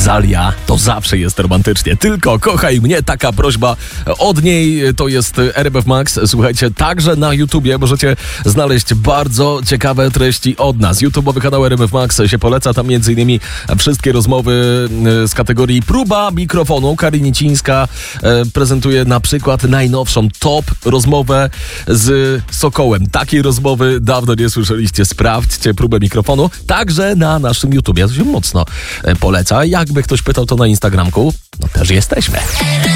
Zalia, to zawsze jest romantycznie. Tylko kochaj mnie, taka prośba od niej. To jest RMF Max. Słuchajcie, także na YouTubie możecie znaleźć bardzo ciekawe treści od nas. YouTube'owy kanał RMF Max się poleca. Tam m.in. wszystkie rozmowy z kategorii próba mikrofonu. Karinicińska prezentuje na przykład najnowszą top rozmowę z Sokołem. Takiej rozmowy dawno nie słyszeliście. Sprawdźcie próbę mikrofonu. Także na naszym YouTubie. To się mocno poleca. Jakby ktoś pytał, to na Instagramku. No też jesteśmy.